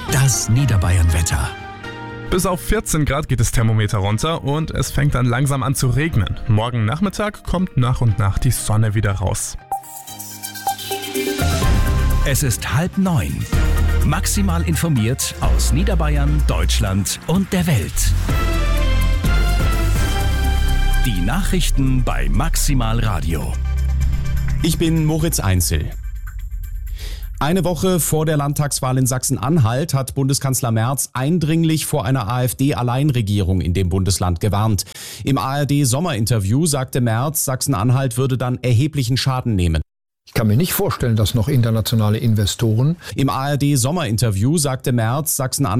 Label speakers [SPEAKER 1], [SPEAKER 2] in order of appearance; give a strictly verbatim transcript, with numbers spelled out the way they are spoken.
[SPEAKER 1] Das Niederbayern-Wetter.
[SPEAKER 2] Bis auf vierzehn Grad geht das Thermometer runter und es fängt dann langsam an zu regnen. Morgen Nachmittag kommt nach und nach die Sonne wieder raus.
[SPEAKER 1] Es ist halb neun. Maximal informiert aus Niederbayern, Deutschland und der Welt. Die Nachrichten bei Maximal Radio.
[SPEAKER 3] Ich bin Moritz Einzel. Eine Woche vor der Landtagswahl in Sachsen-Anhalt hat Bundeskanzler Merz eindringlich vor einer AfD-Alleinregierung in dem Bundesland gewarnt. Im A R D-Sommerinterview sagte Merz, Sachsen-Anhalt würde dann erheblichen Schaden nehmen.
[SPEAKER 4] Ich kann mir nicht vorstellen, dass noch internationale Investoren...
[SPEAKER 3] Im A R D-Sommerinterview sagte Merz, Sachsen-Anhalt